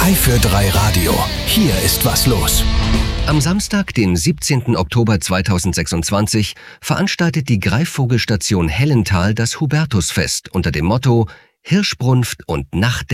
3 für 3 Radio. Hier ist was los. Am Samstag, den 17. Oktober 2026, veranstaltet die Greifvogelstation Hellental das Hubertusfest unter dem Motto Hirschbrunft und Nacht